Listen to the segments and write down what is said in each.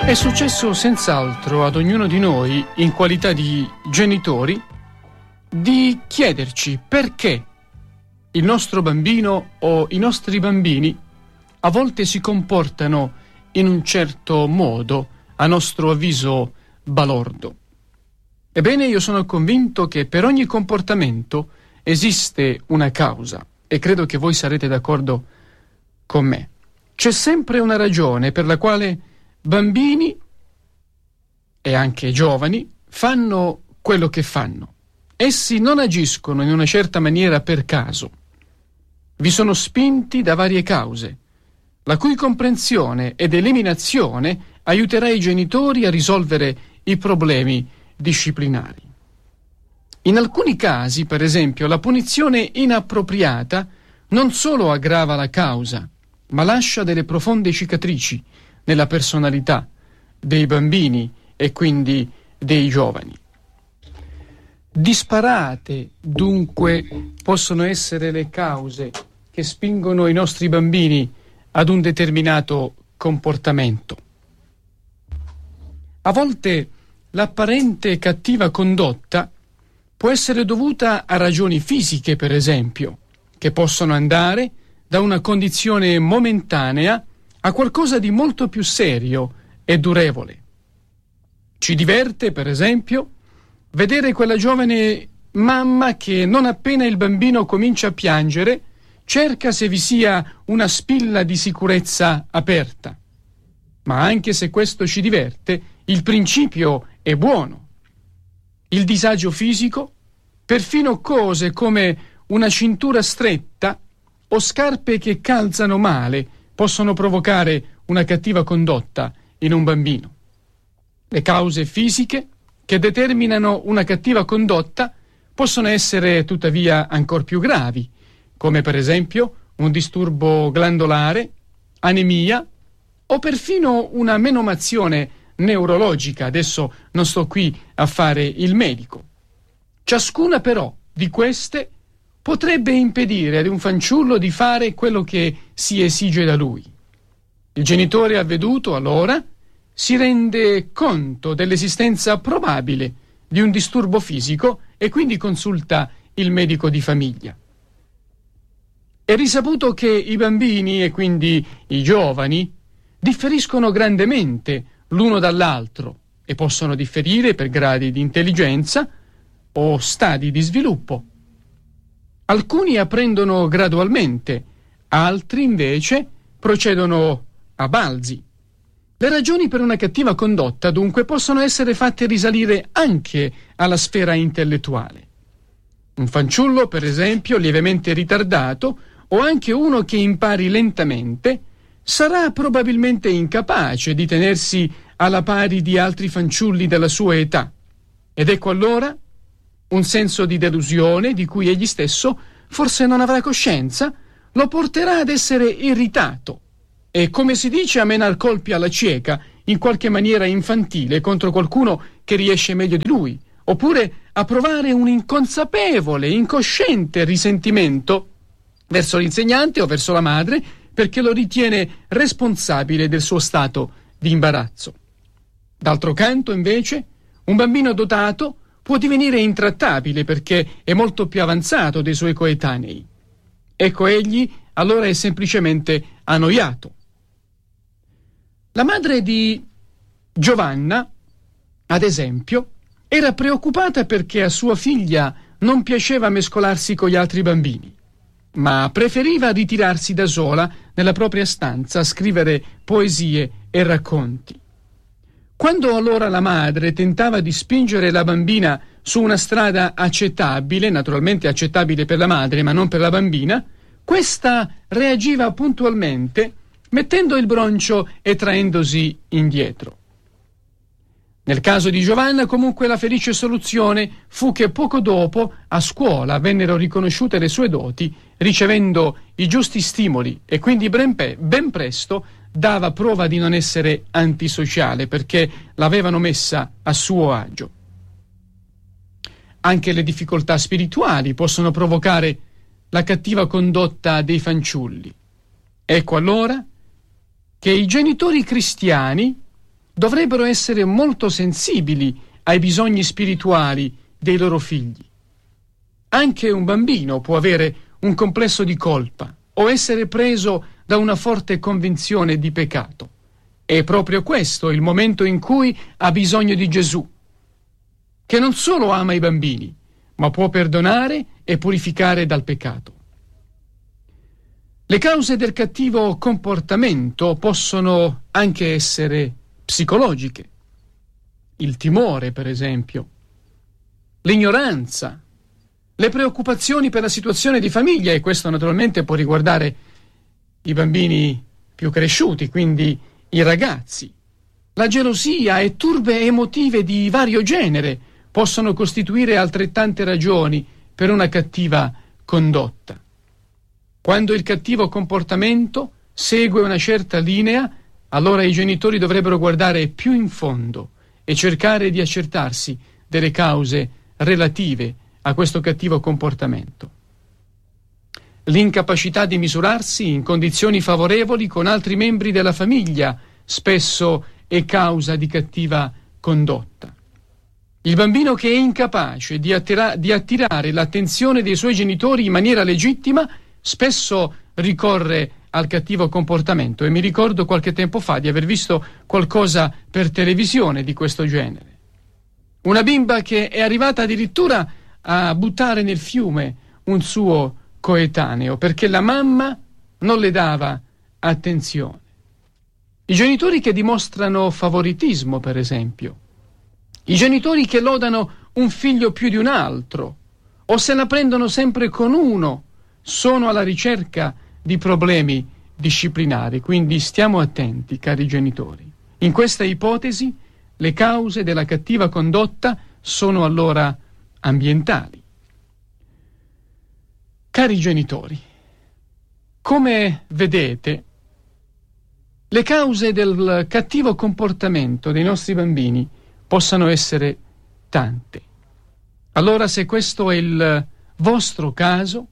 È successo senz'altro ad ognuno di noi, in qualità di genitori, di chiederci perché il nostro bambino o i nostri bambini a volte si comportano in un certo modo, a nostro avviso balordo. Ebbene, io sono convinto che per ogni comportamento esiste una causa, e credo che voi sarete d'accordo con me. C'è sempre una ragione per la quale bambini e anche giovani fanno quello che fanno. Essi non agiscono in una certa maniera per caso. Vi sono spinti da varie cause, la cui comprensione ed eliminazione aiuterà i genitori a risolvere i problemi disciplinari. In alcuni casi, per esempio, la punizione inappropriata non solo aggrava la causa, ma lascia delle profonde cicatrici nella personalità dei bambini e quindi dei giovani. Disparate, dunque, possono essere le cause che spingono i nostri bambini ad un determinato comportamento. A volte l'apparente cattiva condotta può essere dovuta a ragioni fisiche, per esempio, che possono andare da una condizione momentanea a qualcosa di molto più serio e durevole. Ci diverte, per esempio, vedere quella giovane mamma che non appena il bambino comincia a piangere cerca se vi sia una spilla di sicurezza aperta. Ma anche se questo ci diverte, il principio è buono. Il disagio fisico, perfino cose come una cintura stretta o scarpe che calzano male, possono provocare una cattiva condotta in un bambino. Le cause fisiche che determinano una cattiva condotta possono essere tuttavia ancor più gravi, come per esempio un disturbo glandolare, anemia o perfino una menomazione neurologica. Adesso non sto qui a fare il medico. Ciascuna però di queste potrebbe impedire ad un fanciullo di fare quello che si esige da lui. Il genitore avveduto, allora, si rende conto dell'esistenza probabile di un disturbo fisico e quindi consulta il medico di famiglia. È risaputo che i bambini e quindi i giovani differiscono grandemente l'uno dall'altro e possono differire per gradi di intelligenza o stadi di sviluppo. Alcuni apprendono gradualmente, altri invece procedono a balzi. Le ragioni per una cattiva condotta, dunque, possono essere fatte risalire anche alla sfera intellettuale. Un fanciullo, per esempio, lievemente ritardato, o anche uno che impari lentamente, sarà probabilmente incapace di tenersi alla pari di altri fanciulli della sua età. Ed ecco allora un senso di delusione di cui egli stesso forse non avrà coscienza, lo porterà ad essere irritato e, come si dice, a menar colpi alla cieca, in qualche maniera infantile, contro qualcuno che riesce meglio di lui, oppure a provare un inconsapevole, incosciente risentimento verso l'insegnante o verso la madre, perché lo ritiene responsabile del suo stato di imbarazzo. D'altro canto, invece, un bambino dotato può divenire intrattabile perché è molto più avanzato dei suoi coetanei. Ecco, egli allora è semplicemente annoiato. La madre di Giovanna, ad esempio, era preoccupata perché a sua figlia non piaceva mescolarsi con gli altri bambini, ma preferiva ritirarsi da sola nella propria stanza a scrivere poesie e racconti. Quando allora la madre tentava di spingere la bambina su una strada accettabile, naturalmente accettabile per la madre ma non per la bambina, questa reagiva puntualmente mettendo il broncio e traendosi indietro. Nel caso di Giovanna, comunque, la felice soluzione fu che poco dopo a scuola vennero riconosciute le sue doti, ricevendo i giusti stimoli, e quindi ben presto dava prova di non essere antisociale perché l'avevano messa a suo agio. Anche le difficoltà spirituali possono provocare la cattiva condotta dei fanciulli. Ecco allora che i genitori cristiani dovrebbero essere molto sensibili ai bisogni spirituali dei loro figli. Anche un bambino può avere un complesso di colpa o essere preso da una forte convinzione di peccato. È proprio questo il momento in cui ha bisogno di Gesù, che non solo ama i bambini, ma può perdonare e purificare dal peccato. Le cause del cattivo comportamento possono anche essere psicologiche. Il timore, per esempio, l'ignoranza, le preoccupazioni per la situazione di famiglia, e questo naturalmente può riguardare i bambini più cresciuti, quindi i ragazzi. La gelosia e turbe emotive di vario genere possono costituire altrettante ragioni per una cattiva condotta. Quando il cattivo comportamento segue una certa linea, allora i genitori dovrebbero guardare più in fondo e cercare di accertarsi delle cause relative a questo cattivo comportamento. L'incapacità di misurarsi in condizioni favorevoli con altri membri della famiglia spesso è causa di cattiva condotta. Il bambino che è incapace di attirare l'attenzione dei suoi genitori in maniera legittima spesso ricorre al cattivo comportamento, e mi ricordo qualche tempo fa di aver visto qualcosa per televisione di questo genere. Una bimba che è arrivata addirittura a buttare nel fiume un suo coetaneo perché la mamma non le dava attenzione. I genitori che dimostrano favoritismo, per esempio, i genitori che lodano un figlio più di un altro o se la prendono sempre con uno, sono alla ricerca di problemi disciplinari. Quindi stiamo attenti, cari genitori. In questa ipotesi le cause della cattiva condotta sono allora ambientali. Cari genitori, come vedete, le cause del cattivo comportamento dei nostri bambini possano essere tante. Allora, se questo è il vostro caso,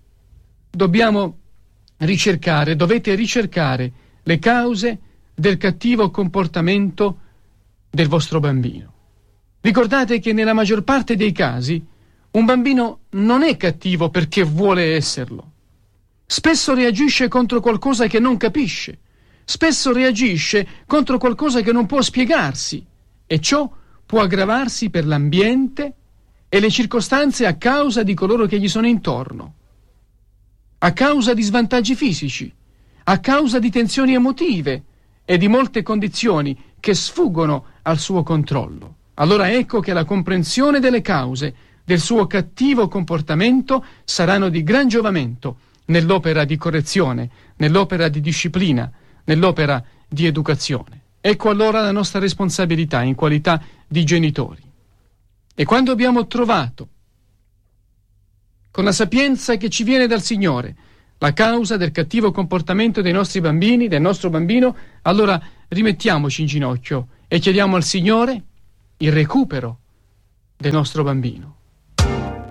dovete ricercare le cause del cattivo comportamento del vostro bambino. Ricordate che nella maggior parte dei casi un bambino non è cattivo perché vuole esserlo. Spesso reagisce contro qualcosa che non capisce. Spesso reagisce contro qualcosa che non può spiegarsi, e ciò può aggravarsi per l'ambiente e le circostanze a causa di coloro che gli sono intorno, a causa di svantaggi fisici, a causa di tensioni emotive e di molte condizioni che sfuggono al suo controllo. Allora ecco che la comprensione delle cause del suo cattivo comportamento saranno di gran giovamento nell'opera di correzione, nell'opera di disciplina, nell'opera di educazione. Ecco allora la nostra responsabilità in qualità di genitori. E quando abbiamo trovato, con la sapienza che ci viene dal Signore, la causa del cattivo comportamento dei nostri bambini, del nostro bambino, allora rimettiamoci in ginocchio e chiediamo al Signore il recupero del nostro bambino.